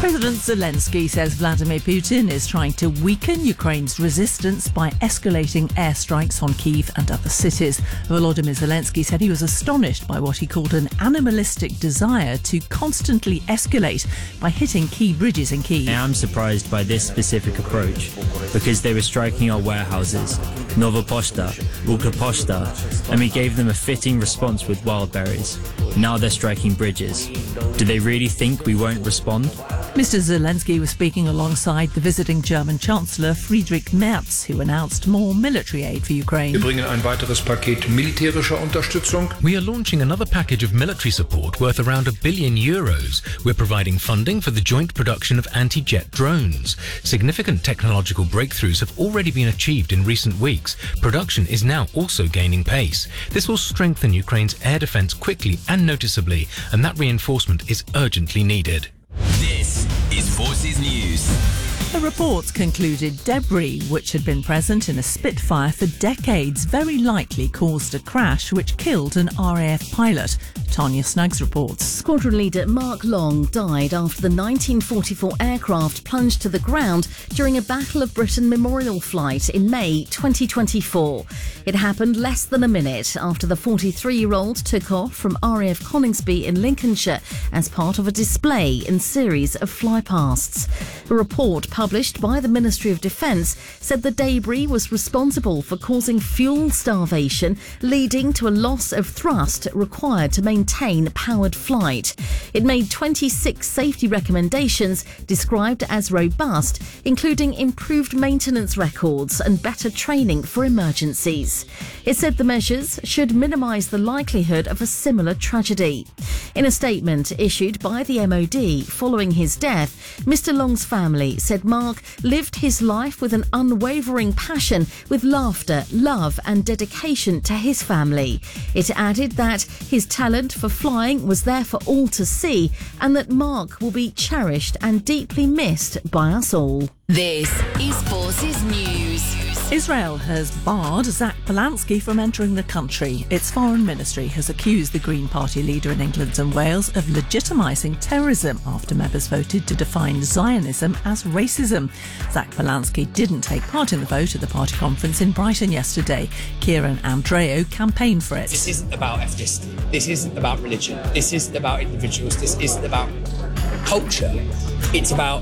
President Zelensky says Vladimir Putin is trying to weaken Ukraine's resistance by escalating airstrikes on Kyiv and other cities. Volodymyr Zelensky said he was astonished by what he called an animalistic desire to constantly escalate by hitting key bridges in Kyiv. I am surprised by this specific approach because they were striking our warehouses, Nova Poshta, Ukroposhta, and we gave them a fitting response with wildberries. Now they're striking bridges. Do they really think we won't respond? Mr. Zelensky was speaking alongside the visiting German Chancellor Friedrich Merz, who announced more military aid for Ukraine. Wir bringen ein weiteres Paket militärischer Unterstützung. We are launching another package of military support worth around €1 billion. We're providing funding for the joint production of anti-jet drones. Significant technological breakthroughs have already been achieved in recent weeks. Production is now also gaining pace. This will strengthen Ukraine's air defense quickly and noticeably, and that reinforcement is urgently needed. This is Forces News. A report concluded debris which had been present in a Spitfire for decades very likely caused a crash which killed an RAF pilot. Tanya Snuggs reports. Squadron leader Mark Long died after the 1944 aircraft plunged to the ground during a Battle of Britain memorial flight in May 2024. It happened less than a minute after the 43-year-old took off from RAF Coningsby in Lincolnshire as part of a display and series of flypasts. A report published by the Ministry of Defence said the debris was responsible for causing fuel starvation, leading to a loss of thrust required to maintain powered flight. It made 26 safety recommendations described as robust, including improved maintenance records and better training for emergencies. It said the measures should minimise the likelihood of a similar tragedy. In a statement issued by the MOD following his death, Mr. Long's family said Mark lived his life with an unwavering passion, with laughter, love and dedication to his family. It added that his talent for flying was there for all to see and that Mark will be cherished and deeply missed by us all. This is Forces News. Israel has barred Zach Polanski from entering the country. Its foreign ministry has accused the Green Party leader in England and Wales of legitimising terrorism after members voted to define Zionism as racism. Zach Polanski didn't take part in the vote at the party conference in Brighton yesterday. Kieran Andreo campaigned for it. This isn't about ethnicity. This isn't about religion. This isn't about individuals. This isn't about culture. It's about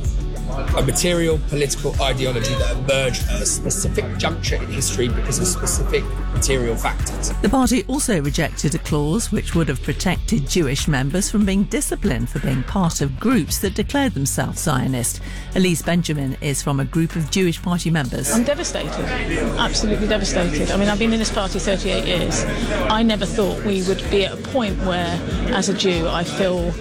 a material political ideology that emerged at a specific juncture in history because of specific material factors. The party also rejected a clause which would have protected Jewish members from being disciplined for being part of groups that declared themselves Zionist. Elise Benjamin is from a group of Jewish party members. I'm devastated, absolutely devastated. I mean, I've been in this party 38 years. I never thought we would be at a point where, as a Jew, I feel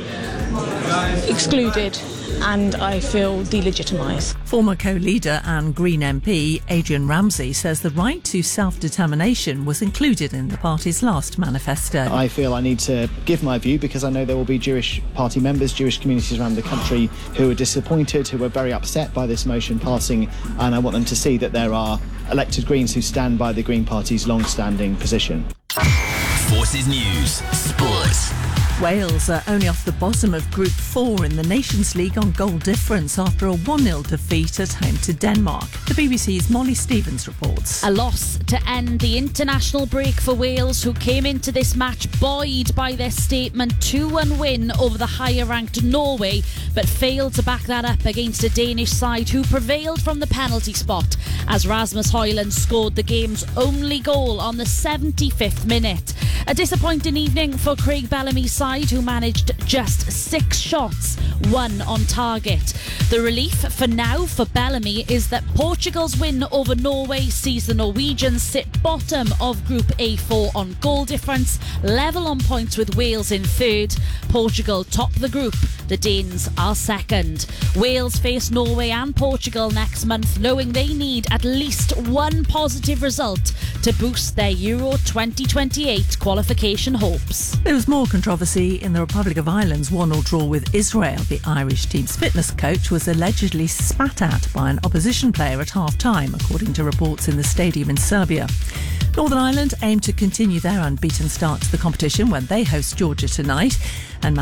excluded and I feel delegitimised. Former co-leader and Green MP Adrian Ramsey says the right to self-determination was included in the party's last manifesto. I feel I need to give my view because I know there will be Jewish party members, Jewish communities around the country who are disappointed, who are very upset by this motion passing, and I want them to see that there are elected Greens who stand by the Green Party's long-standing position. Forces News Sports. Wales are only off the bottom of Group 4 in the Nations League on goal difference after a 1-0 defeat at home to Denmark. The BBC's Molly Stevens reports. A loss to end the international break for Wales, who came into this match buoyed by their statement 2-1 win over the higher-ranked Norway, but failed to back that up against a Danish side who prevailed from the penalty spot as Rasmus Højlund scored the game's only goal on the 75th minute. A disappointing evening for Craig Bellamy's side, who managed just 6 shots, 1 on target. The relief for now for Bellamy is that Portugal's win over Norway sees the Norwegians sit bottom of Group A4 on goal difference, level on points with Wales in third. Portugal top the group, the Danes are second. Wales face Norway and Portugal next month, knowing they need at least one positive result to boost their Euro 2028 qualification hopes. There was more controversy in the Republic of Ireland's 1-1 draw with Israel. The Irish team's fitness coach was allegedly spat at by an opposition player at half-time, according to reports in the stadium in Serbia. Northern Ireland aim to continue their unbeaten start to the competition when they host Georgia tonight, and